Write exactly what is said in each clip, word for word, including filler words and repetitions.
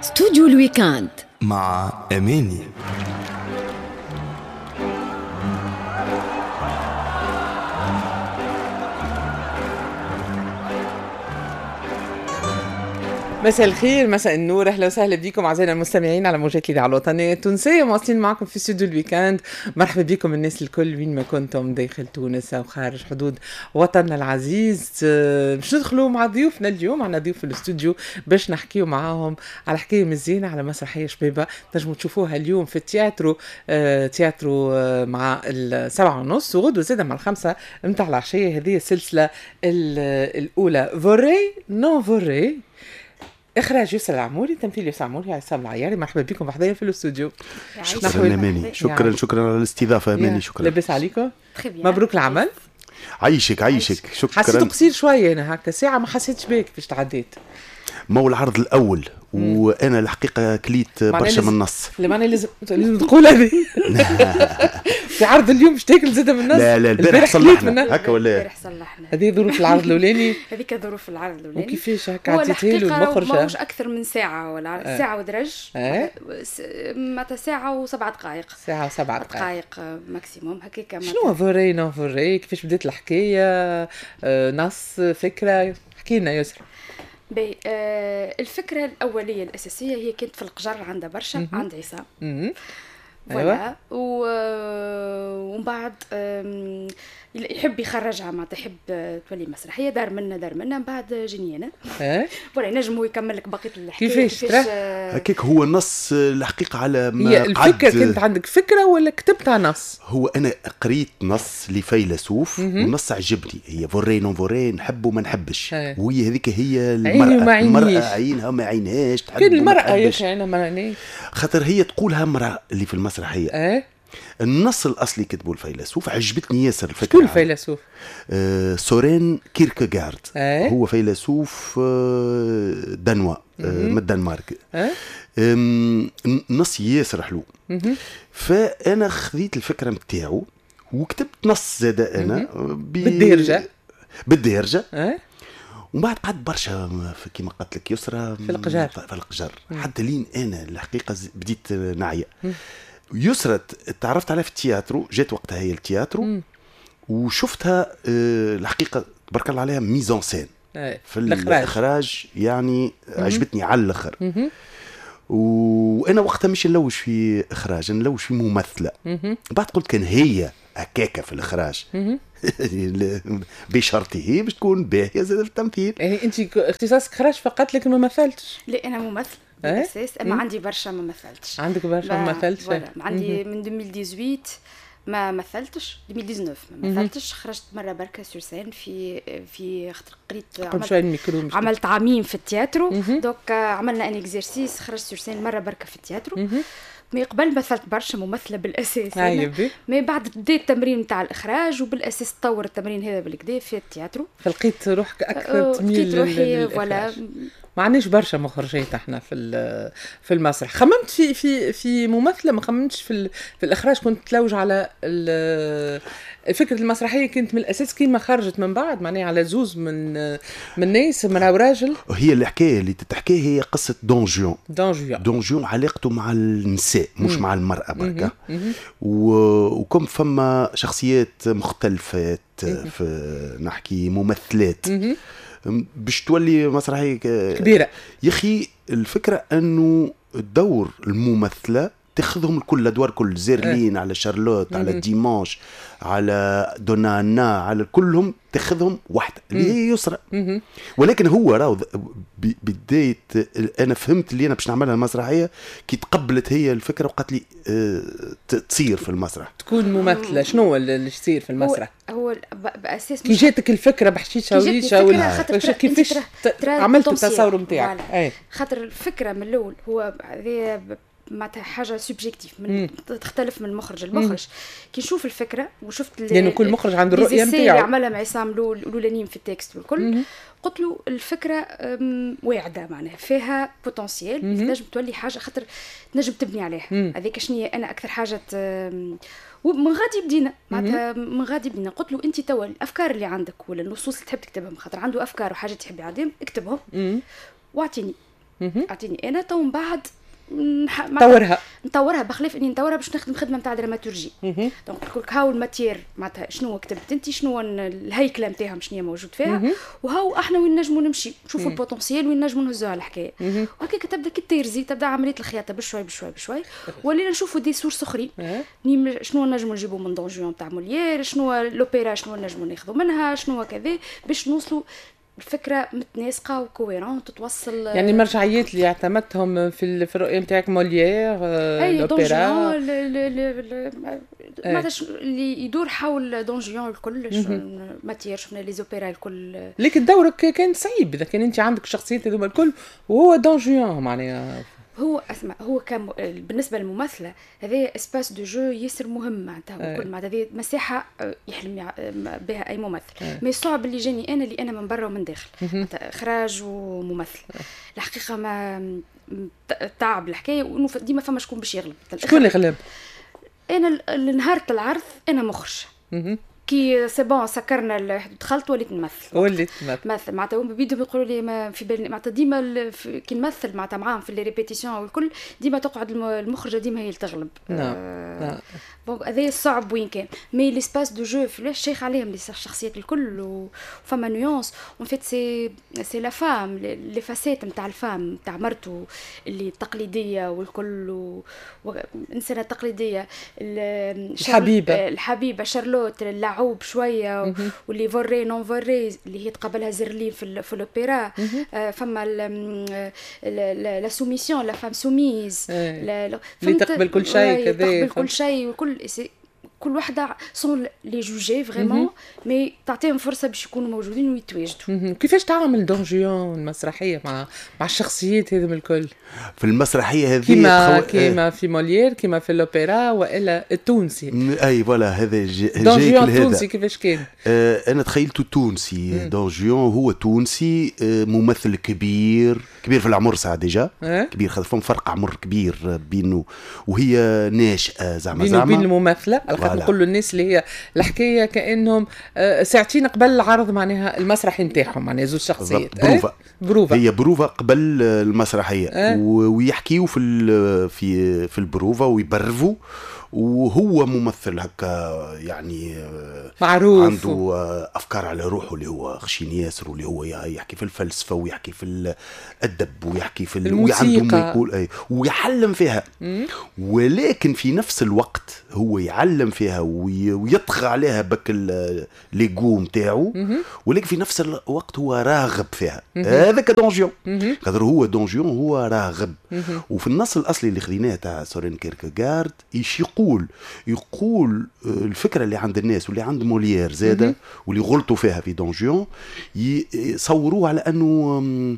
استوديو الويكاند مع أماني. مساء الخير، مساء النور، اهلا وسهلا بكم اعزائنا المستمعين على موجات الاذاعه الوطنيه التونسيه. مواصلين معكم في استوديو الويكاند. مرحبا بكم الناس الكل وين ما كنتم داخل تونس او خارج حدود وطننا العزيز. باش ندخلوا مع ضيوفنا اليوم، عندنا ضيوف في الاستوديو باش نحكيو معاهم على حكايه مزيانه، على مسرحيه شبيبه تنجموا تشوفوها اليوم في التياترو آه تياترو آه مع السبعة ونص وغدوه زاده مع الخمسه نتاع العشيه. هذه السلسله الاولى فوري نون فوري، اخراج يسرى العموري، تمثيل يسرى العموري، عصام العياري. مرحبا بكم بحضيا في الاستوديو. شكرا اماني، شكرا شكرا على الاستضافه اماني. شكرا. لاباس عليكم؟ مبروك العمل. عايشك عايشك. شكرا. حسيته قصير شويه انا هكا ساعه ما حسيتش بيك كيفاش تعديت. ما هو العرض الاول وانا الحقيقه كليت برشا من النص. اللي ماني لازم لازم تقول هذه في عرض اليوم باش تاكل زاده من النص. لا لا البارح صلحنا هكا ولا البارح صلحنا. هذه ظروف العرض الاولاني. هذيك ظروف العرض الاولاني. وكيفاش هكا عديتها له المخرج؟ ما هوش اكثر من ساعه ولا آه. ساعه ودرج. آه. متى ساعه وسبع دقائق. ساعه وسبع دقائق. دقائق ماكسيموم هكاك. شنو فوري نون فوري؟ كيفاش بدات الحكايه؟ آه نص فكره؟ احكي لنا يسرى. بي آه الفكره الاوليه الاساسيه هي كانت في القجر عندها برشا عند عصام. ايوه. ومن بعد يحب يخرجها، ما تحب تولي مسرحيه. دار منا دار منا من بعد جنيانه. اه ولا ينجم هو يكمل لك بقيه الحكايه. كيفاش كيفاش هكاك هو النص الحقيقه على ما هي الفكره. كنت عندك فكره ولا كتبتها نص؟ هو انا قريت نص لفيلسوف والنص عجبني. هي فوري نون فوري، نحب وما نحبش. اه. وهي هذيك هي المراه. المراه عينها ما عينهاش. كان المراه يا اخي انا ما راني خاطر هي تقولها امراه اللي في المسرحيه. اه. النص الاصلي كتبوا الفيلسوف، عجبتني ياسر الفكره. شكون الفيلسوف؟ آه سورين كيركيغارد. آه؟ هو فيلسوف آه دنوا آه من الدنمارك. آه؟ نص ياسر حلو. فانا خذيت الفكره نتاعو وكتبت نص زاد انا بالدارجه بالدارجه. آه؟ ومن بعد قعدت برشا كيما قلت لك يسرى في القجر في القجر حتى لين انا الحقيقه بديت نعيا. يسرى تعرفت عليها في التياترو، جات وقتها هي التياترو وشفتها آه الحقيقه تبارك الله عليها ميزون سين في الاخراج يعني عجبتني على الاخر. وانا وقتها مش نلوش في اخراج، نلوش في ممثله. بعد قلت كان هي هكاكه في الاخراج بشرطه هي باش تكون باهيه زاد في التمثيل. يعني انت اختصاصك اخراج فقط لكن ما مثلتش؟ لا انا ممثل بالاساس. اما عندي برشا ما مثلتش. عندك برشا ما مثلتش؟ عندي من ألفين وثمانية عشر ما مثلتش. ألفين وتسعطاش ما مثلتش. خرجت مره بركه سور سين في في خاطر قريت عملت, عملت عامين في التياترو. دوك عملنا ان اكزرسيس، خرجت سور سين مره بركه في التياترو. مي قبل مثلت برشا ممثله بالاساس. مي بعد بديت التمرين نتاع الاخراج وبالاساس تطور التمرين هذا بالكدا في التياترو. فلقيت روحك اكثر تميل لقيت روحي فوالا. ما عنديش برشا مخرجات احنا في في المسرح. خممت في في في ممثله، ما خممتش في في الاخراج. كنت تلوج على فكره المسرحيه كانت من الاساس كيما خرجت من بعد معناها على زوز من من ناس مرا وراجل. هي الحكايه اللي تتحكي هي قصه دونجيون. دونجيون دونجيون علاقته مع النساء مش مم. مع المراه بركه. وكم فما شخصيات مختلفات في نحكي ممثلات مم. باش تولي مسرحيه كبيره. يا اخي الفكره انه الدور الممثله تاخذهم الكل، الادوار كل زيرلين. أه. على شارلوت، على ديمانش، على دونانا، على كلهم تاخذهم واحده اللي هي يسرى. ولكن هو راهو بدايه انا فهمت اللي انا باش نعملها المسرحيه كي تقبلت هي الفكره وقالت لي أه تصير في المسرح تكون ممثله. شنو اللي يصير في المسرح؟ هو, هو باساس كي جاتك الفكره بحشيشه وليشه ولا كيفاش عملت التصور نتاعك؟ خاطر الفكره من الاول هو معناتها حاجه سوبجيكتيف من تختلف من مخرج المخرج. كي نشوف الفكره وشفت لانه يعني كل مخرج عنده الرؤيه نتاعو اللي عملها مع عصام الاولانيين في التكست والكل. قلت له الفكره واعده معناها فيها بوتنسيال، تنجم تولي حاجه خاطر تنجم تبني عليها. هذيك شنو انا اكثر حاجه ومن غادي بدينا معناتها من غادي بدينا. قلت له انت توا الافكار اللي عندك ولا النصوص اللي تحب تكتبهم خاطر عنده افكار وحاجات تحب يعديهم اكتبهم واعطيني اعطيني انا تو من بعد نطورها نطورها بخلاف اني نطورها باش نخدم خدمه نتاع دراماتورجي. دونك نقول لك هاو الماتير معناتها شنو كتبت انت، شنو الهيكله نتاعهم شنو موجود فيها، وهاو احنا وين نجموا نمشي نشوفوا البوتنسيال وين نجموا نهزوا على الحكايه. وهكاك تبدا كي تيرزي تبدا عمليه الخياطه بشوي بشوي بشوي، ولينا نشوفوا دي سورس اخرين شنو نجموا نجيبوا من دون جوان تاع موليير، شنو لوبيرا شنو نجموا ناخذوا منها، شنو كذا باش نوصلوا الفكره متناسقه وكويرون تتوصل. يعني المرجعيات اللي اعتمدتهم في في الرؤيه نتاعك موليير الاوبرا معناتها اللي يدور حول دون جيون الكل ماتير شفنا لي زوبيرا الكل. لكن دورك كان صعيب اذا كان انت عندك شخصيات هذوما الكل وهو دون جيون معناها هو اسمع هو كان بالنسبه للممثله هذا اسباس دو جو ياسر مهم معناتها كل معناتها هذه مساحه يحلم بها اي ممثل. مي الصعب اللي جاني انا اللي انا من برا ومن داخل اخراج وممثل الحقيقه ما تعب الحكايه وانه ديما فما شكون باش يغلب. شكون اللي غلب؟ انا نهار العرض انا مخرج كي سي بون سكرنا دخلت وليت نمثل وليت نمثل معناتها هما بيدهم يقولوا لي ما في بالي معناتها ديما كي نمثل معناتها معاهم في لي ريبيتيسيون والكل ديما تقعد المخرجه ديما هي اللي تغلب. نعم آه بون هذا الصعب وين كان مي لي سباس دو جو فلاش شيخ عليهم لي الشخصيات الكل وفما نيونس اون فيت سي سي لا فام لي فاسيت نتاع الفام نتاع مرته اللي التقليديه والكل انسانه تقليديه الحبيبه الحبيبه شارلوت اللعوب شويه واللي فوري نون فوري اللي هي تقبلها زرلين في في الاوبرا. فما لا سوميسيون لا فام سوميز اللي تقبل كل شيء كذا تقبل كل شيء وكل كل وحده سون لي جوجي فريمون مي تعطيهم فرصه باش يكونوا موجودين ويتواجدوا. كيفاش تعمل دون جيون المسرحيه مع مع الشخصيات هذم الكل في المسرحيه هذه كيما تخو... كيما في موليير كيما في الاوبرا والا التونسي؟ اي فوالا هذا دون جيون التونسي كيفاش كان؟ آه انا تخيلته تونسي. دون جيون هو تونسي آه ممثل كبير كبير في العمر ساعه ديجا أه؟ كبير خاطر فهم فرق عمر كبير بينه وهي ناشئه زعما زعما بين الممثله نقول له الناس اللي هي الحكايه كانهم ساعتين قبل العرض معناها المسرحي نتاعهم معناها زوج شخصيات بروفا بروفا هي بروفا قبل المسرحيه أه؟ ويحكيوا في في في البروفا ويبرفوا وهو ممثل هكا يعني معروف عنده افكار على روحه اللي هو خشين ياسر واللي هو يحكي في الفلسفه ويحكي في الادب ويحكي في الموسيقى يقول اي ويعلم فيها م? ولكن في نفس الوقت هو يعلم فيها ويطغى عليها بك الليغو نتاعو ولكن في نفس الوقت هو راغب فيها. هذاك دونجيون قدر هو دونجيون هو راغب. وفي النص الاصلي اللي خذيناه تاع سورين كيركغارد ايش يقول يقول الفكره اللي عند الناس واللي عند موليير زاده واللي غلطوا فيها في دونجيون يصوروه على انه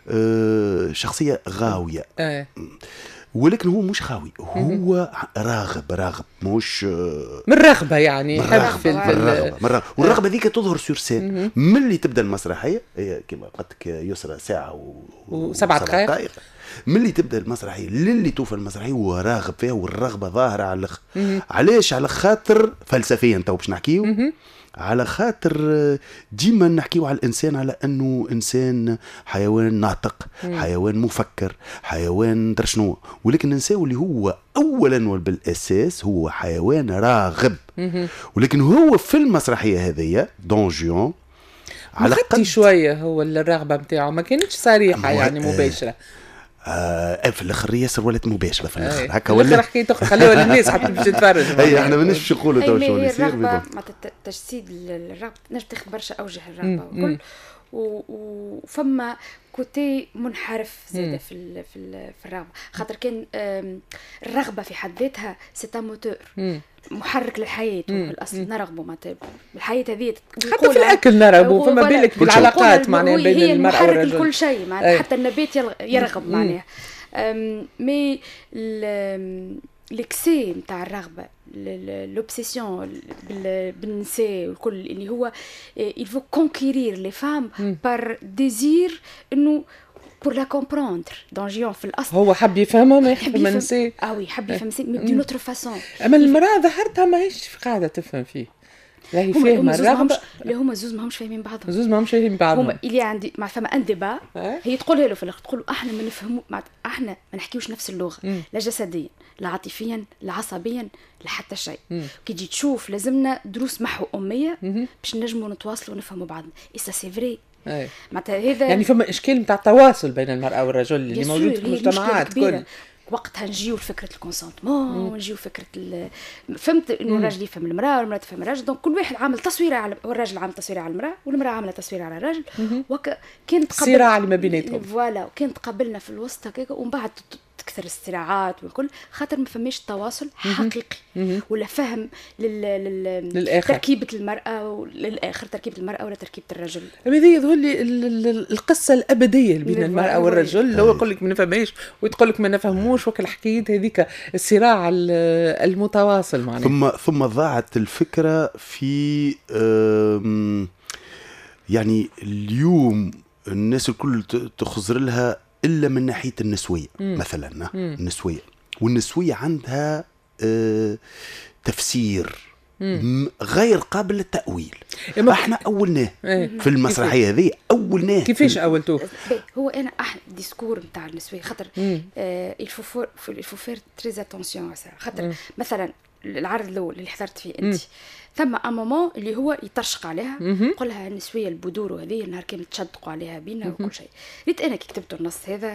شخصيه غاويه ولكن هو مش خاوي هو راغب راغب مش من رغبه يعني يحب في الرغبه والرغبه ذيك تظهر سور سين من اللي تبدا المسرحيه هي كما قلت لك يسرى ساعه وسبع دقائق من اللي تبدا المسرحيه للي توفى المسرحيه هو راغب فيها والرغبه ظاهره على الاخ. علاش؟ على خاطر فلسفيا تو باش نحكيو على خاطر ديما نحكيو على الانسان على انه انسان حيوان ناطق حيوان مفكر حيوان درشنو ولكن ننساو اللي هو اولا وبالاساس هو حيوان راغب. ولكن هو في المسرحيه هذيا دونجيون على قد شويه هو الرغبه نتاعو ما كانتش صريحه يعني مباشره آه في الاخر ياسر ولات مباشره في الاخر هكا ولا حكيت خليوها للناس حتى باش تتفرج. اي احنا ماناش نقولوا تو شو اللي يصير مع تجسيد الرغبه نجم تاخذ برشا اوجه الرغبه وكل وفما كوتي منحرف زاده في في في الرغبه خاطر كان الرغبه في حد ذاتها سي ان موتور محرك للحياه والاصل نرغبوا معناتها الحياه هذه حتى في الاكل نرغبوا فما بالك في العلاقات معناها بين المراه والرجل كل شيء معناتها حتى النبات يرغب معناها مي الاكسي نتاع الرغبه لوبسيسيون بالنساء والكل اللي هو il faut conquérir les femmes par désir انه pour la comprendre دونجيون في الاصل هو حب يفهمها ما يحب النساء اه وي حب يفهم النساء مي دون اوتر فاسون اما المراه ظهرتها ماهيش قاعده تفهم فيه لا هي فاهمه الرغبه اللي هما زوز ما همش فاهمين بعضهم زوز ما همش فاهمين بعضهم هما اللي عندي مع فما ان ديبا هي تقولها له في الاخر تقول احنا ما نفهموا احنا ما نحكيوش نفس اللغه مم. لا جسديا لا عاطفيا لا عصبيا لا حتى شيء كي تجي تشوف لازمنا دروس محو اميه باش نجموا نتواصلوا ونفهموا بعضنا إسا سي فري معناتها هذا يعني فما اشكال نتاع التواصل بين المراه والرجل اللي موجود في المجتمعات كل وقتها نجيو لفكره الكونسونتمون ونجيو فكره فهمت انه الراجل يفهم المراه والمراه تفهم الراجل دونك كل واحد عامل تصويره على الراجل عامل تصويره على المراه والمراه عامله تصويره على الراجل وكان صراع اللي ما بيناتهم فوالا وكان تقابلنا في الوسط هكاك ومن بعد تكثر الصراعات والكل خاطر ما فماش تواصل حقيقي ولا فهم لل... لل... للآخر تركيبة المرأة للآخر تركيبة المرأة ولا تركيبة الرجل. هذه يظهر لي القصة الأبدية بين المرأة والرجل لو يقول لك ما نفهمش ويقول لك ما نفهموش وكل حكاية هذيك الصراع المتواصل معناها. ثم ثم ضاعت الفكرة في يعني اليوم الناس الكل تخزر لها إلا من ناحية النسوية مم. مثلا مم. النسوية والنسوية عندها آه تفسير مم. غير قابل للتأويل احنا أولناه ايه. في المسرحية هذه أولناه كيفاش أولتوه؟ هو أنا أحنا الديسكور متاع النسوية خاطر آه الفوفور الفوفير تريز اتونسيون خاطر مم. مثلا العرض الأول اللي حضرت فيه أنت ثم امامون اللي هو يطرشق عليها يقول لها النسويه البدور وهذه النهار كامل تشدقوا عليها بينا وكل شيء. ريت انا كي كتبت النص هذا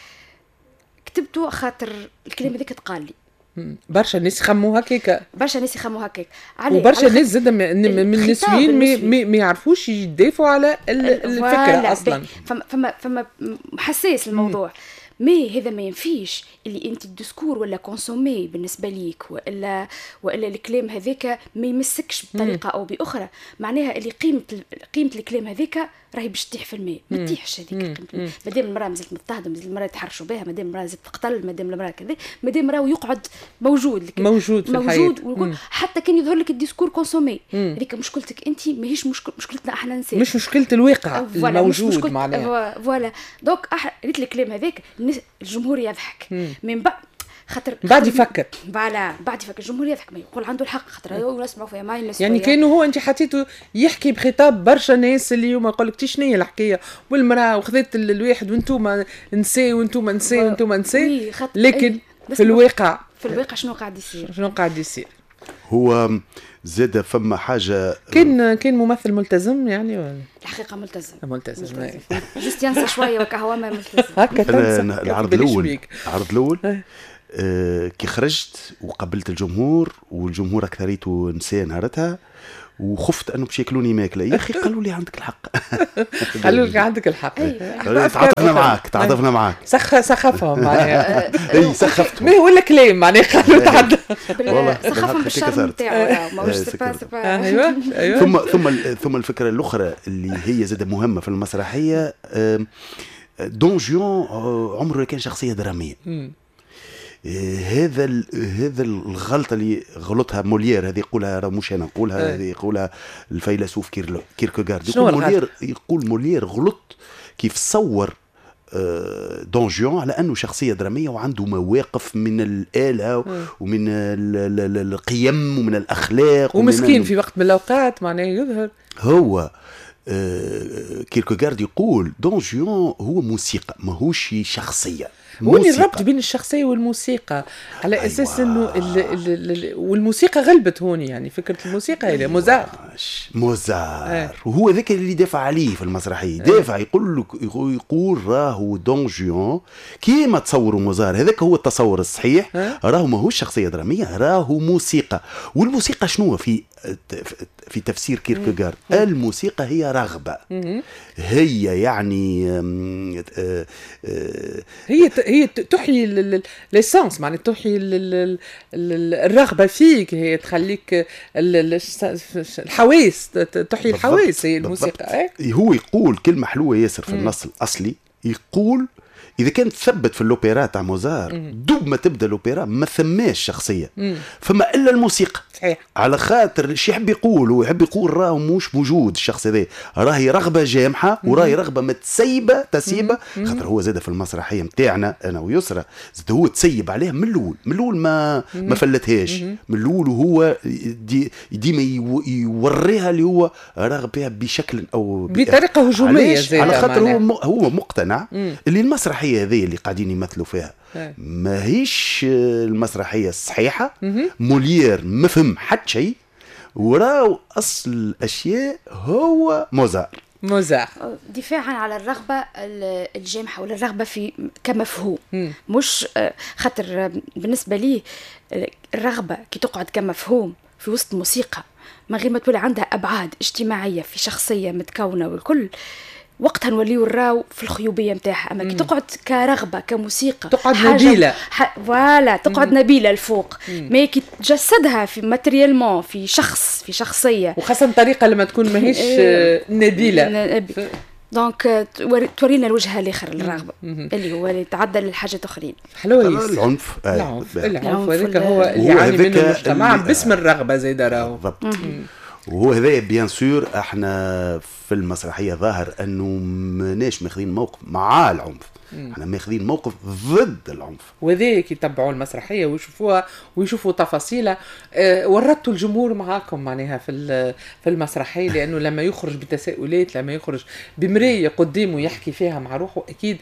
كتبته خاطر الكلمه هذيك تقال لي برشا ناس يخموا هكاك برشا ناس يخموا هكاك وبرشا ناس زاد من النسويين ما يعرفوش يدافعوا على الفكره اصلا فما فما فما حساس الموضوع مي هذا ما ينفيش اللي انت الديسكور ولا كونسومي بالنسبه ليك والا والا الكلام هذاك ما يمسكش بطريقه او باخرى معناها اللي قيمه قيمه الكلام هذاك راهي باش تطيح في الماء ما تطيحش هذيك مادام المراه مازالت مضطهده مازال المراه يتحرشوا بها مادام المراه زادت تقتل مادام المراه كذا مادام راه يقعد موجود موجود في موجود ويقول حتى كان يظهر لك الديسكور كونسومي هذيك مشكلتك انت ماهيش مشكل مشكلتنا احنا نساء مش مشكله الواقع الموجود معناها فوالا دونك ريت الكلام هذاك الجمهور يضحك من بعد خاطر بعد يفكر فوالا بعد يفكر الجمهور يضحك ما يقول عنده الحق خاطر هو يسمعوا فيها ما الناس يعني كانوا هو انت حطيته يحكي بخطاب برشا ناس اللي هما يقول لك شنو هي الحكايه والمراه وخذت الواحد وانتم نساء وانتم نساء وانتم نساء لكن في الواقع في الواقع شنو قاعد يصير شنو قاعد يصير هو زاد فما حاجه كان كان ممثل ملتزم يعني ولا الحقيقه ملتزم ملتزم جست ينسى شويه وكهو ما ملتزم هكا العرض الاول العرض الاول آه كي خرجت وقبلت الجمهور والجمهور اكثريته نساء نهارتها وخفت انه باش ياكلوني ماكله يا اخي قالوا لي عندك الحق قالوا لك عندك الحق تعاطفنا معاك تعاطفنا معاك سخ سخفهم معناها اي سخفتهم ما هو ولا كلام معناها قالوا تعدى والله سخفهم بالشر نتاعو ماهوش سبا سبا ايوه ايوه ثم ثم ثم الفكره الاخرى اللي هي زاده مهمه في المسرحيه دون جيون عمره كان شخصيه دراميه هذا هذا الغلطه اللي غلطها موليير هذه يقولها مش انا نقولها هذه يقولها الفيلسوف كيركيغارد يقول موليير يقول موليير غلط كيف صور دون جيون على انه شخصيه دراميه وعنده مواقف من الاله ومن القيم ومن الاخلاق ومسكين في وقت من الاوقات معناه يظهر هو كيركيغارد يقول دون جيون هو موسيقى ماهوش شخصيه هوني الربط بين الشخصية والموسيقى على أيوة. أساس أنه ال ال ال والموسيقى غلبت هوني يعني فكرة الموسيقى هي موزار موزار آه. وهو ذاك اللي دافع عليه في المسرحية دافع آه. يقول لك يقول راهو دون جيون كيما تصوروا موزار هذاك هو التصور الصحيح آه. راهو ماهوش شخصية درامية راهو موسيقى والموسيقى شنو في في تفسير كيركيغارد الموسيقى هي رغبة هي يعني هي هي تحيي ليسانس معناتها تحيي الرغبة فيك هي تخليك الحواس تحيي الحواس هي الموسيقى هو يقول كلمة حلوة ياسر في النص الأصلي يقول اذا كان تثبت في الاوبرا تاع موزار دوب ما تبدا الاوبرا ما ثماش شخصيه فما الا الموسيقى صحيح. على خاطر شي يحب يقول ويحب يقول راه مش موجود الشخص هذا راهي رغبه جامحه وراهي رغبه متسيبه تسيبه خاطر هو زاد في المسرحيه نتاعنا انا ويسرى زاد هو تسيب عليها من الاول من الاول ما ما فلتهاش من الاول وهو دي ديما يوريها اللي هو راغب فيها بشكل او بطريقه هجوميه زي على خاطر هو هو مقتنع اللي المسرحيه هذه اللي قاعدين يمثلوا فيها ماهيش المسرحيه الصحيحه موليير ما فهم حتى شيء وراو اصل الاشياء هو موزار موزار دفاعا على الرغبه الجامحه ولا الرغبه في كمفهوم مش خاطر بالنسبه لي الرغبه كي تقعد كمفهوم في وسط موسيقى من غير ما تولي عندها ابعاد اجتماعيه في شخصيه متكونه والكل وقتها نوليو نراو في الخيوبيه نتاعها اما كي تقعد كرغبه كموسيقى تقعد نبيله ح... فوالا تقعد نبيله الفوق ما كي تجسدها في ماتريالمون في شخص في شخصيه وخاصه طريقه لما تكون ماهيش نبيله دونك تورينا الوجه الاخر الرغبه اللي هو اللي تعدى للحاجات اخرين حلوه العنف العنف العنف هذاك هو اللي يعاني منه المجتمع باسم الرغبه زيد راهو بالضبط وهو هذا بيان سور احنا في المسرحيه ظاهر انه ماناش ماخذين موقف مع العنف احنا ماخذين موقف ضد العنف وذاك يتبعوا المسرحيه ويشوفوها ويشوفوا تفاصيلها أه ورطوا الجمهور معاكم معناها في في المسرحيه لانه لما يخرج بتساؤلات لما يخرج بمرايه قدامه يحكي فيها مع روحه اكيد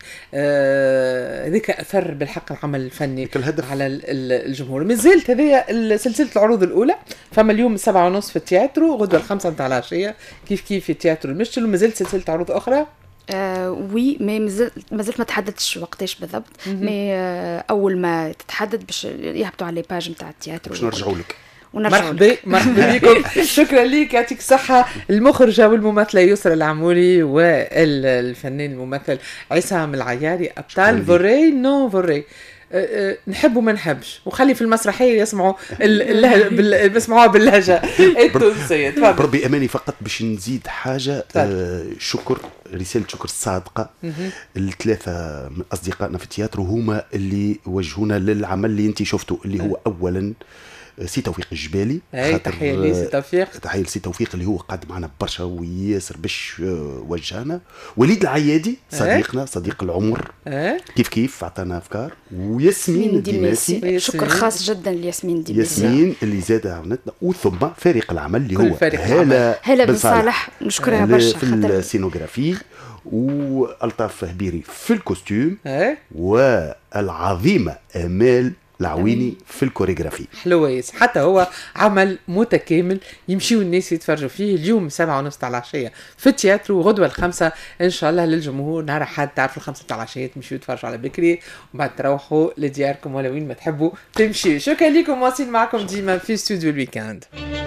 هذاك أه اثر بالحق العمل الفني على الجمهور. مازالت هذه سلسله العروض الاولى فما اليوم السبعة ونص في التياترو غدوه الخمسة نتاع العشيه كيف كيف في التياترو المشتل ومازالت سلسله عروض اخرى آه وي ما مازلت ما تحددتش وقتاش بالضبط مي آه اول ما تتحدد باش يهبطوا على الباج نتاع التياترو باش نرجعوا لك مرحبا مرحبا بكم شكرا ليك يعطيك الصحه المخرجه والممثله يسرى العموري والفنان الممثل عصام العياري ابطال فوري نو فوري أه أه نحب وما نحبش وخلي في المسرحيه يسمعوا اللهجه بيسمعوها باللهجه التونسيه. تفضل بربي اماني فقط باش نزيد حاجه أه شكر رساله شكر صادقه الثلاثه من اصدقائنا في التياترو هما اللي وجهونا للعمل اللي انت شفته اللي هو اولا سي توفيق الجبالي تحيه لي سي توفيق تحيه لسي توفيق اللي هو قعد معنا برشا وياسر باش وجهنا وليد العيادي صديقنا صديق العمر كيف كيف عطانا افكار وياسمين الدماسي شكر خاص جدا لياسمين الدماسي ياسمين اللي زاد عاونتنا وثم فريق العمل اللي هو هالة هالة بن صالح نشكرها برشا في السينوغرافي والطاف هبيري في الكوستيم والعظيمه امال العويني في الكوريغرافي. حلوة حتى هو عمل متكامل يمشيوا الناس يتفرجوا فيه اليوم سبعة ونص تاع العشية في التياترو وغدوة الخمسة إن شاء الله للجمهور نهار حد تعرفوا الخمسة تاع العشية تمشوا يتفرجوا على بكري وبعد تروحوا لدياركم ولا وين ما تحبوا تمشي. شكرا لكم واصل معكم ديما في استوديو الويكاند.